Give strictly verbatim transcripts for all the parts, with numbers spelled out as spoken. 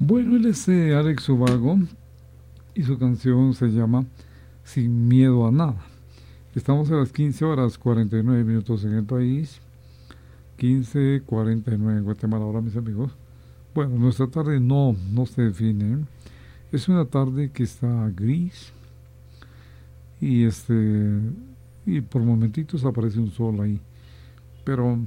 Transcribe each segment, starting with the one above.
Bueno, él es eh, Alex Ubago y su canción se llama Sin Miedo a Nada. Estamos a las quince horas cuarenta y nueve minutos en el país, quince cuarenta y nueve en Guatemala. Ahora, mis amigos, bueno, nuestra tarde no, no se define. Es una tarde que está gris y este y por momentitos aparece un sol ahí, pero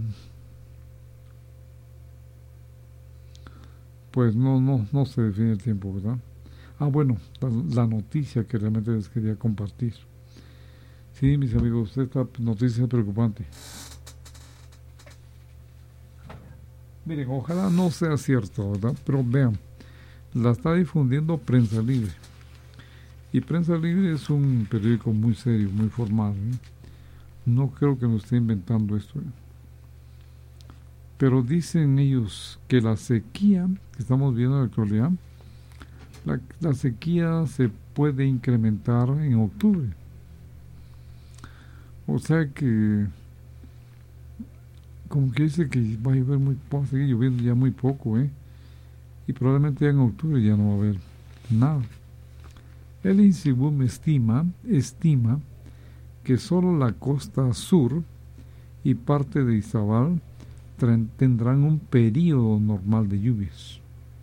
pues no, no, no se define el tiempo, ¿verdad? Ah, bueno, la, la noticia que realmente les quería compartir. Sí, mis amigos, esta noticia es preocupante. Miren, ojalá no sea cierto, ¿verdad? Pero vean, la está difundiendo Prensa Libre. Y Prensa Libre es un periódico muy serio, muy formal, ¿eh? No creo que nos esté inventando esto, ¿eh? Pero dicen ellos que la sequía que estamos viendo en la actualidad, la, la sequía se puede incrementar en octubre. O sea que, como que dice que va a llover muy poco, va a seguir lloviendo ya muy poco, ¿eh? Y probablemente ya en octubre ya no va a haber nada. El INSIBUM estima, estima que solo la costa sur y parte de Izabal tendrán un periodo normal de lluvias.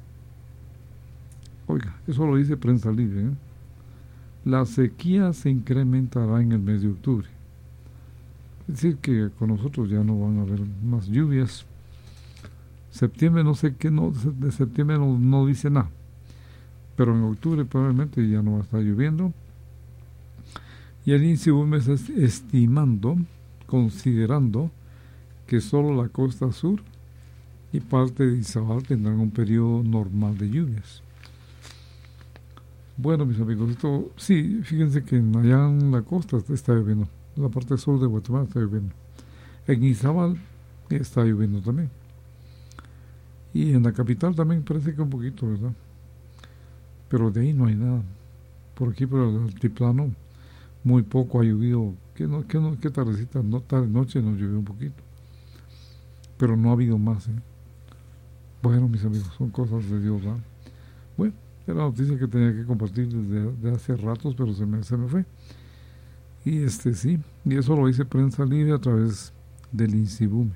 Oiga, eso lo dice Prensa Libre, ¿eh? La sequía se incrementará en el mes de octubre. Es decir, que con nosotros ya no van a haber más lluvias. Septiembre no sé qué, no, de septiembre no, no dice nada. Pero en octubre probablemente ya no va a estar lloviendo. Y el INSIBUM está estimando, considerando que solo la costa sur y parte de Izabal tendrán un periodo normal de lluvias. Bueno, mis amigos, esto sí, fíjense que allá en la costa está lloviendo, en la parte sur de Guatemala está lloviendo, en Izabal está lloviendo también, y en la capital también parece que un poquito, ¿verdad? Pero de ahí no hay nada. Por aquí, por el altiplano, muy poco ha llovido. ¿Qué, no, qué, no, qué tardecita? No, tarde, noche nos llovió un poquito. Pero no ha habido más, ¿eh? Bueno, mis amigos, son cosas de Dios, ¿verdad? Bueno, era la noticia que tenía que compartir desde, desde hace ratos, pero se me, se me fue. Y este sí, y eso lo dice Prensa Libre a través del INSIBUM.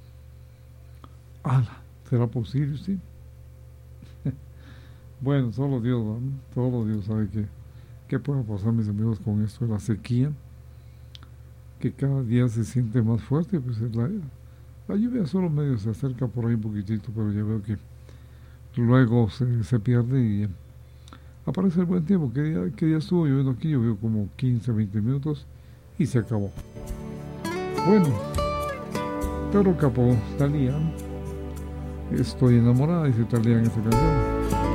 ¡Hala! ¿Será posible, sí? Bueno, solo Dios, ¿verdad? Solo Dios sabe qué, qué puede pasar, mis amigos, con esto de la sequía, que cada día se siente más fuerte. Pues la, la lluvia solo medio se acerca por ahí un poquitito, pero ya veo que luego se, se pierde y aparece el buen tiempo. ¿Qué día, qué día estuvo lloviendo aquí? Llovió como quince, veinte minutos y se acabó. Bueno, pero capó Talía. Estoy enamorada, dice Talía en esta canción.